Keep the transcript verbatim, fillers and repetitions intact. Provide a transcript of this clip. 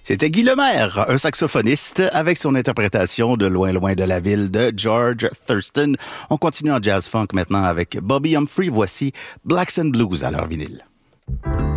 C'était Guy Lemaire, un saxophoniste, avec son interprétation de Loin Loin de la ville de George Thurston. On continue en jazz funk maintenant avec Bobby Humphrey. Voici Blacks and Blues à leur vinyle.